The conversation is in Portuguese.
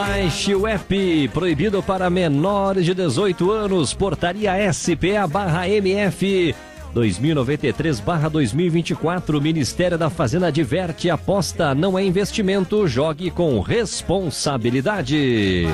Baixe o app, proibido para menores de 18 anos, portaria SPA/MF 2093/2024, Ministério da Fazenda adverte, aposta não é investimento, jogue com responsabilidade.